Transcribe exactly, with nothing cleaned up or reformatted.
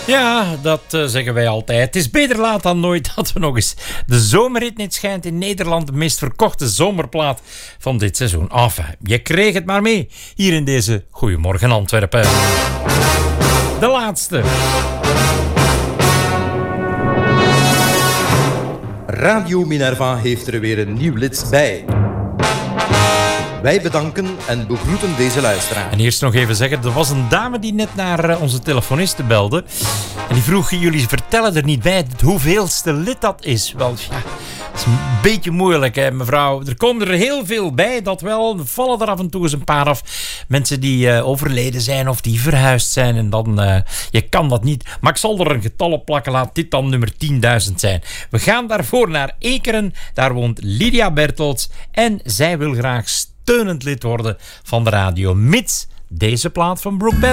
Ja, dat uh, zeggen wij altijd. Het is beter laat dan nooit dat we nog eens de zomerrit niet schijnt in Nederland. De meest verkochte zomerplaat van dit seizoen. Enfin, je kreeg het maar mee hier in deze Goedemorgen Antwerpen. De laatste. Radio Minerva heeft er weer een nieuw lid bij. Wij bedanken en begroeten deze luisteraar. En eerst nog even zeggen, er was een dame die net naar onze telefoniste belde. En die vroeg, jullie vertellen er niet bij hoeveelste lid dat is. Wel, ja, dat is een beetje moeilijk, hè, mevrouw. Er komen er heel veel bij, dat wel. Er vallen er af en toe eens een paar af. Mensen die uh, overleden zijn of die verhuisd zijn. En dan, uh, je kan dat niet. Maar ik zal er een getal op plakken. Laat dit dan nummer tienduizend zijn. We gaan daarvoor naar Ekeren. Daar woont Lydia Bertels. En zij wil graag steunend lid worden van de radio. Mits deze plaat van Brooke Benton.